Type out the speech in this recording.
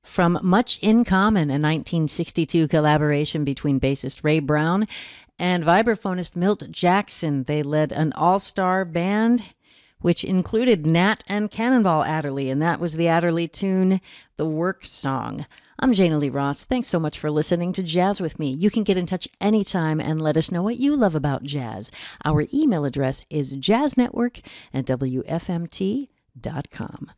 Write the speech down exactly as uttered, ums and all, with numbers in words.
From Much in Common, a nineteen sixty-two collaboration between bassist Ray Brown and vibraphonist Milt Jackson, they led an all-star band which included Nat and Cannonball Adderley, and that was the Adderley tune, The Work Song. I'm Jana Lee Ross. Thanks so much for listening to Jazz with me. You can get in touch anytime and let us know what you love about jazz. Our email address is jazznetwork at w f m t dot com.